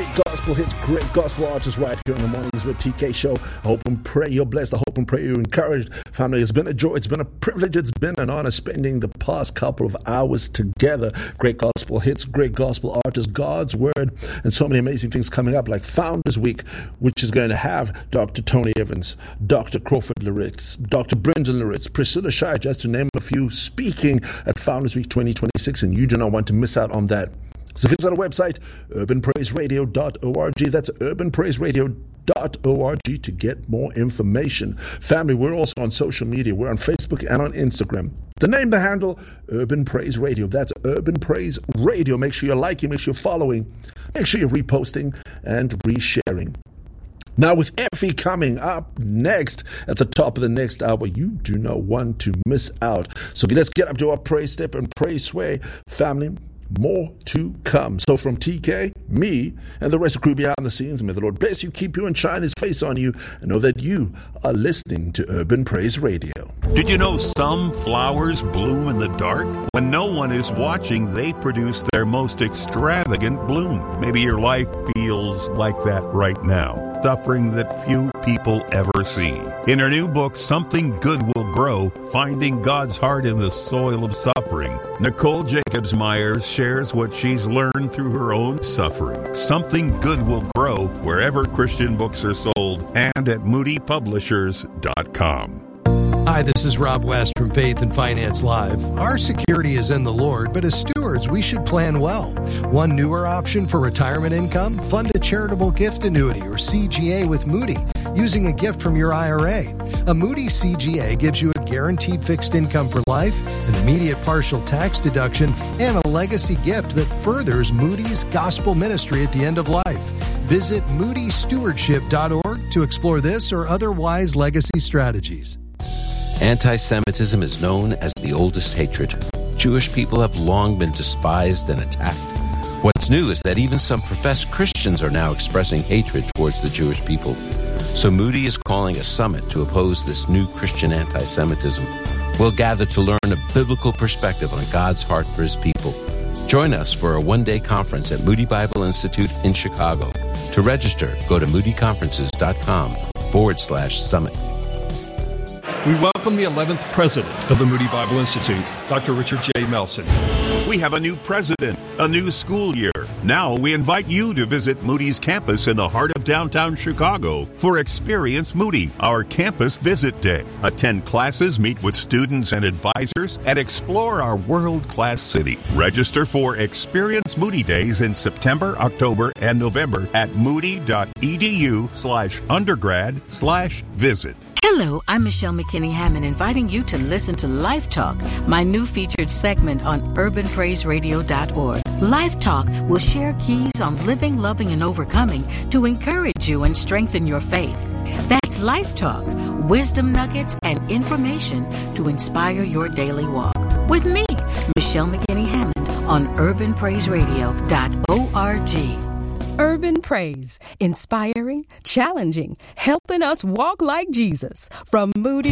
Great gospel hits, great gospel artists right here in the mornings with TK Show. I hope and pray you're blessed. I hope and pray you're encouraged. Family, it's been a joy. It's been a privilege. It's been an honor spending the past couple of hours together. Great gospel hits, great gospel artists, God's word, and so many amazing things coming up like Founders Week, which is going to have Dr. Tony Evans, Dr. Crawford Loritz, Dr. Brendan Loritz, Priscilla Shire, just to name a few, speaking at Founders Week 2026, and you do not want to miss out on that. So visit our website, urbanpraiseradio.org. That's urbanpraiseradio.org to get more information. Family, we're also on social media. We're on Facebook and on Instagram. The name, the handle, Urban Praise Radio. That's Urban Praise Radio. Make sure you're liking, make sure you're following, make sure you're reposting and resharing. Now, with Effie coming up next at the top of the next hour, you do not want to miss out. So let's get up to our praise step and praise sway. Family, more to come. So from TK, me, and the rest of the crew behind the scenes, may the Lord bless you, keep you, and shine his face on you, and know that you are listening to Urban Praise Radio. Did you know some flowers bloom in the dark? When no one is watching, they produce their most extravagant bloom. Maybe your life feels like that right now. Suffering that few people ever see. In her new book, Something Good Will Grow, Finding God's Heart in the Soil of Suffering, Nicole Jacobs Myers shares what she's learned through her own suffering. Something Good Will Grow wherever Christian books are sold and at moodypublishers.com. Hi, this is Rob West from Faith and Finance Live. Our security is in the Lord, but as stewards, we should plan well. One newer option for retirement income? Fund a charitable gift annuity or CGA with Moody using a gift from your IRA. A Moody CGA gives you a guaranteed fixed income for life, an immediate partial tax deduction, and a legacy gift that furthers Moody's gospel ministry at the end of life. Visit moodystewardship.org to explore this or other wise legacy strategies. Anti-Semitism is known as the oldest hatred. Jewish people have long been despised and attacked. What's new is that even some professed Christians are now expressing hatred towards the Jewish people. So Moody is calling a summit to oppose this new Christian anti-Semitism. We'll gather to learn a biblical perspective on God's heart for his people. Join us for a one-day conference at Moody Bible Institute in Chicago. To register, go to moodyconferences.com/summit. We welcome the 11th president of the Moody Bible Institute, Dr. Richard J. Melson. We have a new president, a new school year. Now we invite you to visit Moody's campus in the heart of downtown Chicago for Experience Moody, our campus visit day. Attend classes, meet with students and advisors, and explore our world-class city. Register for Experience Moody Days in September, October, and November at moody.edu/undergrad/visit. Hello, I'm Michelle McKinney-Hammond, inviting you to listen to Life Talk, my new featured segment on urbanpraiseradio.org. Life Talk will share keys on living, loving, and overcoming to encourage you and strengthen your faith. That's Life Talk, wisdom nuggets and information to inspire your daily walk. With me, Michelle McKinney-Hammond on urbanpraiseradio.org. Urban Praise, inspiring, challenging, helping us walk like Jesus. From Moody